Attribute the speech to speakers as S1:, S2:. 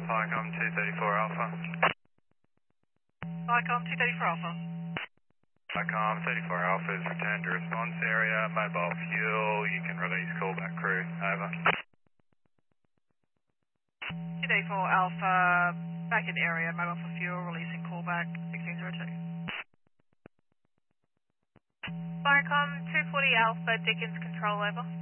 S1: Viacom 234 Alpha.
S2: Viacom 234 Alpha.
S1: Viacom 34 Alpha is returned to response area, mobile fuel, you can release callback crew, over.
S2: 234 Alpha, back in area, mobile for fuel, releasing callback 1602.
S3: Viacom 240 Alpha, Dickens control over.